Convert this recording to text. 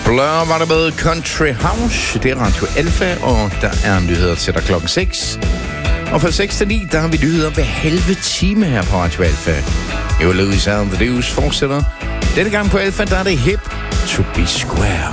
Blur var der med Country House. Det er Radio Alpha, og der er nyheder til dig klokken 6. Og fra 6 til 9, der har vi nyheder hver halve time her på Radio Alpha. Jo, Louis and the News fortsætter. Denne gang på Alpha, der er det hip to be square.